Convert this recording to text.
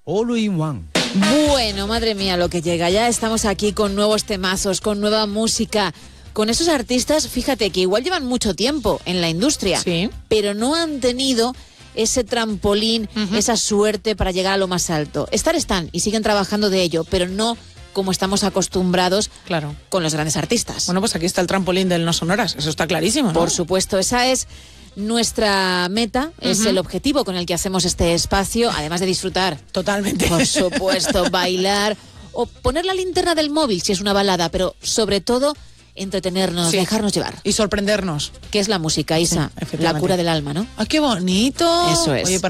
All in One. Bueno, madre mía, lo que llega. Ya estamos aquí con nuevos temazos, con nueva música, con esos artistas, fíjate, que igual llevan mucho tiempo en la industria, sí, pero no han tenido ese trampolín, esa suerte para llegar a lo más alto. Están y siguen trabajando de ello, pero no como estamos acostumbrados, claro, con los grandes artistas. Bueno, pues aquí está el trampolín del No Sonoras, eso está clarísimo, ¿no? Por supuesto, esa es nuestra meta, es el objetivo con el que hacemos este espacio, además de disfrutar. Totalmente. Por supuesto, bailar o poner la linterna del móvil si es una balada, pero sobre todo entretenernos, dejarnos llevar. Y sorprendernos. ¿Qué es la música, Isa? Sí, la cura del alma, ¿no? ¡Ah, qué bonito! Eso es. Oye,